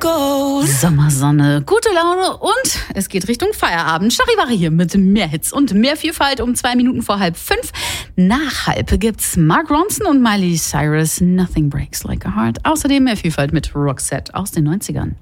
goes. Sommersonne, gute Laune und es geht Richtung Feierabend. Charivari hier mit mehr Hits und mehr Vielfalt um 2 Minuten vor 4:30. Nach 4:30 gibt's Mark Ronson und Miley Cyrus, Nothing Breaks Like a Heart. Außerdem mehr Vielfalt mit Roxette aus den 90ern.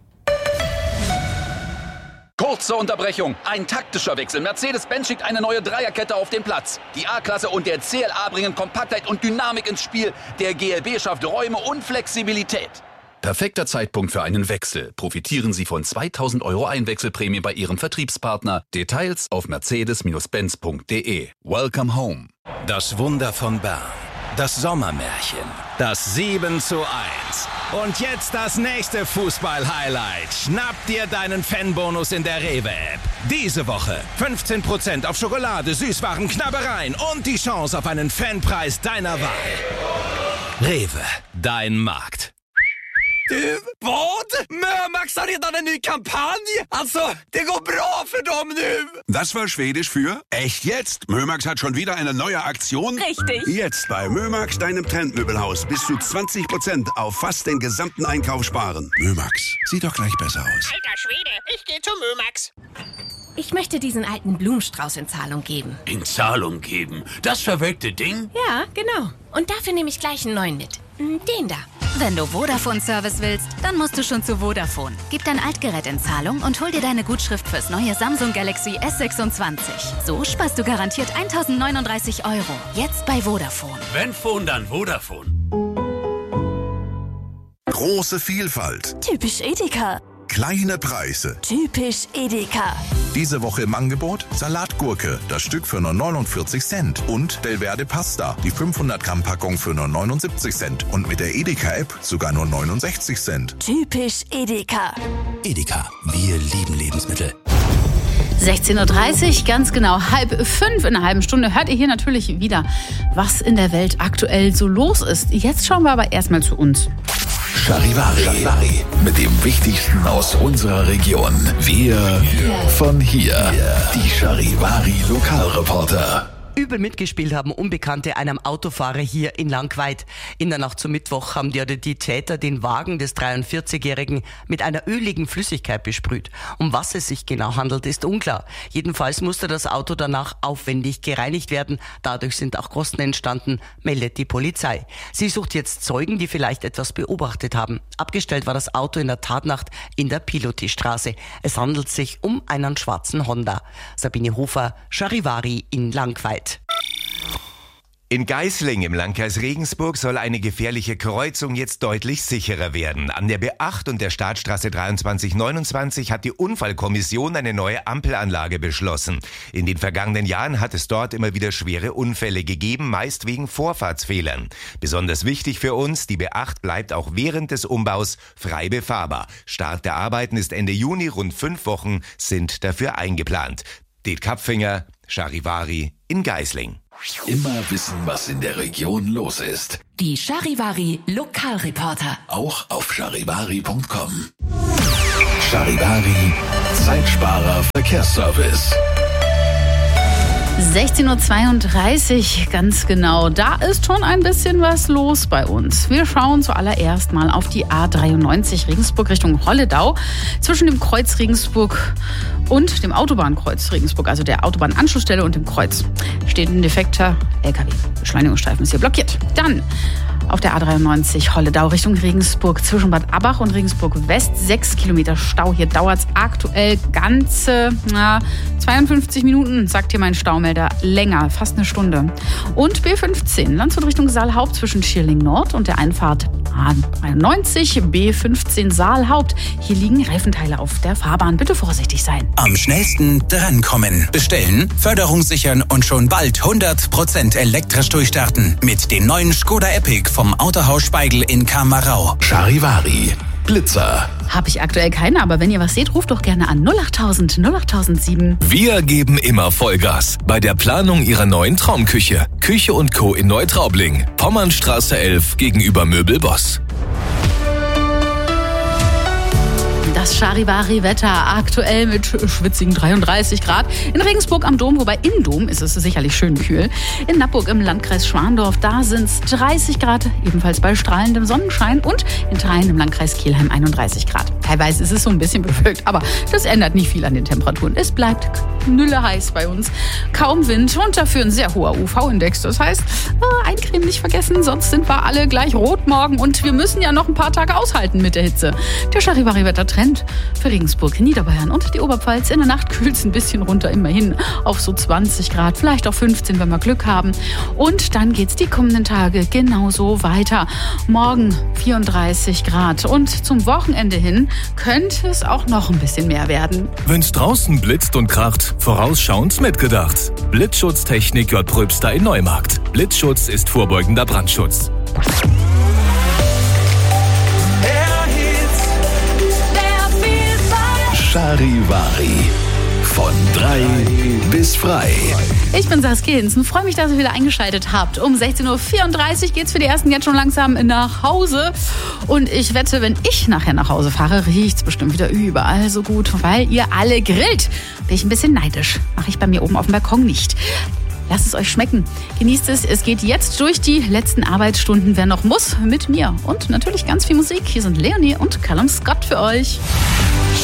Kurze Unterbrechung, ein taktischer Wechsel. Mercedes-Benz schickt eine neue Dreierkette auf den Platz. Die A-Klasse und der CLA bringen Kompaktheit und Dynamik ins Spiel. Der GLB schafft Räume und Flexibilität. Perfekter Zeitpunkt für einen Wechsel. Profitieren Sie von 2.000 € Einwechselprämie bei Ihrem Vertriebspartner. Details auf mercedes-benz.de. Welcome home. Das Wunder von Bern. Das Sommermärchen. Das 7:1. Und jetzt das nächste Fußball-Highlight. Schnapp dir deinen Fanbonus in der Rewe-App. Diese Woche 15% auf Schokolade, Süßwaren, Knabbereien und die Chance auf einen Fanpreis deiner Wahl. Rewe, dein Markt. Du, vad? Mömax har redan en ny kampanj. Alltså, det går bra för dem nu. Das war Schwedisch für echt jetzt. Mömax hat schon wieder eine neue Aktion. Richtig. Jetzt bei Mömax, deinem Trendmöbelhaus, bis zu 20% auf fast den gesamten Einkauf sparen. Mömax, sieht doch gleich besser aus. Alter Schwede, ich gehe zu Mömax. Ich möchte diesen alten Blumenstrauß in Zahlung geben. In Zahlung geben? Das verwelkte Ding? Ja, genau. Und dafür nehme ich gleich einen neuen mit. Den da. Wenn du Vodafone-Service willst, dann musst du schon zu Vodafone. Gib dein Altgerät in Zahlung und hol dir deine Gutschrift fürs neue Samsung Galaxy S26. So sparst du garantiert 1.039 €. Jetzt bei Vodafone. Wenn Phone, dann Vodafone. Große Vielfalt. Typisch Edeka. Kleine Preise. Typisch Edeka. Diese Woche im Angebot Salatgurke, das Stück für nur 49 Cent. Und Belverde Pasta, die 500 Gramm Packung für nur 79 Cent. Und mit der Edeka-App sogar nur 69 Cent. Typisch Edeka. Edeka, wir lieben Lebensmittel. 16:30 Uhr, ganz genau 4:30. In einer halben Stunde hört ihr hier natürlich wieder, was in der Welt aktuell so los ist. Jetzt schauen wir aber erstmal zu uns. Charivari. Mit dem Wichtigsten aus unserer Region. Wir von hier. Die Charivari Lokalreporter. Übel mitgespielt haben Unbekannte einem Autofahrer hier in Langqueit. In der Nacht zum Mittwoch haben die Täter den Wagen des 43-Jährigen mit einer öligen Flüssigkeit besprüht. Um was es sich genau handelt, ist unklar. Jedenfalls musste das Auto danach aufwendig gereinigt werden. Dadurch sind auch Kosten entstanden, meldet die Polizei. Sie sucht jetzt Zeugen, die vielleicht etwas beobachtet haben. Abgestellt war das Auto in der Tatnacht in der Pilotiestraße. Es handelt sich um einen schwarzen Honda. Sabine Hofer, Charivari in Langqueit. In Geisling im Landkreis Regensburg soll eine gefährliche Kreuzung jetzt deutlich sicherer werden. An der B8 und der Startstraße 2329 hat die Unfallkommission eine neue Ampelanlage beschlossen. In den vergangenen Jahren hat es dort immer wieder schwere Unfälle gegeben, meist wegen Vorfahrtsfehlern. Besonders wichtig für uns, die B8 bleibt auch während des Umbaus frei befahrbar. Start der Arbeiten ist Ende Juni, rund 5 Wochen sind dafür eingeplant. Det Kapfinger, Charivari in Geisling. Immer wissen, was in der Region los ist. Die Charivari Lokalreporter. Auch auf charivari.com. Charivari, Zeitsparer Verkehrsservice. 16:32 Uhr, ganz genau. Da ist schon ein bisschen was los bei uns. Wir schauen zuallererst mal auf die A93 Regensburg Richtung Holledau. Zwischen dem Kreuz Regensburg und dem Autobahnkreuz Regensburg, also der Autobahnanschlussstelle und dem Kreuz, steht ein defekter LKW. Beschleunigungsstreifen ist hier blockiert. Dann auf der A93 Holledau Richtung Regensburg zwischen Bad Abbach und Regensburg West 6 Kilometer Stau. Hier dauert es aktuell ganze 52 Minuten, sagt hier mein Staumelder. Länger, fast eine Stunde. Und B15 Landshut Richtung Saalhaupt zwischen Schierling Nord und der Einfahrt A93 B15 Saalhaupt. Hier liegen Reifenteile auf der Fahrbahn. Bitte vorsichtig sein. Am schnellsten drankommen. Bestellen, Förderung sichern und schon bald 100% elektrisch durchstarten. Mit dem neuen Skoda Epic vom Autohaus Speigl in Kamerau. Charivari, Blitzer. Habe ich aktuell keine, aber wenn ihr was seht, ruft doch gerne an 08000 08007. Wir geben immer Vollgas bei der Planung Ihrer neuen Traumküche. Küche & Co. in Neutraubling. Pommernstraße 11 gegenüber Möbelboss. Das Charivari-Wetter, aktuell mit schwitzigen 33 Grad. In Regensburg am Dom, wobei im Dom ist es sicherlich schön kühl. In Nappburg im Landkreis Schwandorf, da sind es 30 Grad, ebenfalls bei strahlendem Sonnenschein. Und in Thain im Landkreis Kelheim 31 Grad. Teilweise ist es so ein bisschen bewölkt, aber das ändert nicht viel an den Temperaturen. Es bleibt knülleheiß bei uns, kaum Wind und dafür ein sehr hoher UV-Index. Das heißt, eincremen nicht vergessen, sonst sind wir alle gleich rot morgen und wir müssen ja noch ein paar Tage aushalten mit der Hitze. Der Charivari-Wetter-Trend für Regensburg, Niederbayern und die Oberpfalz. In der Nacht kühlt es ein bisschen runter, immerhin auf so 20 Grad, vielleicht auch 15, wenn wir Glück haben. Und dann geht es die kommenden Tage genauso weiter. Morgen 34 Grad und zum Wochenende hin könnte es auch noch ein bisschen mehr werden. Wenn's draußen blitzt und kracht, vorausschauend mitgedacht. Blitzschutztechnik J. Pröbster in Neumarkt. Blitzschutz ist vorbeugender Brandschutz. Charivari. Von 3 bis frei. Ich bin Saskia Hinzen, freue mich, dass ihr wieder eingeschaltet habt. Um 16.34 Uhr geht's für die ersten jetzt schon langsam nach Hause. Und ich wette, wenn ich nachher nach Hause fahre, riecht's bestimmt wieder überall so gut, weil ihr alle grillt. Bin ich ein bisschen neidisch. Mache ich bei mir oben auf dem Balkon nicht. Lasst es euch schmecken. Genießt es. Es geht jetzt durch die letzten Arbeitsstunden, wer noch muss, mit mir. Und natürlich ganz viel Musik. Hier sind Leonie und Callum Scott für euch.